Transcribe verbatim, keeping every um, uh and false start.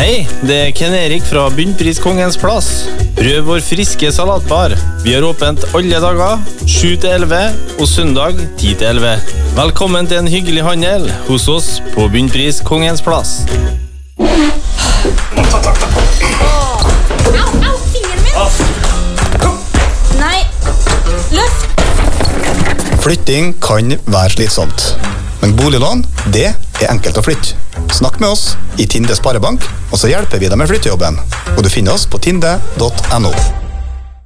Hei, det er Ken Erik fra Bunnpris Kongens Plass. Prøv vår friske salatbar. Vi har åpent alle dager, sju til elleve, og søndag ti til elleve. Velkommen til en hyggelig handel hos oss på Bunnpris Kongens Plass. Au, au, fingeren min! Nei, løft! Flytting kan være slitsomt, men boliglån, det er enkelt å flytte. Snakk med oss i Tinde Sparebank, og så hjelper vi deg med flyttejobben. Og du finner oss på tinde punktum no.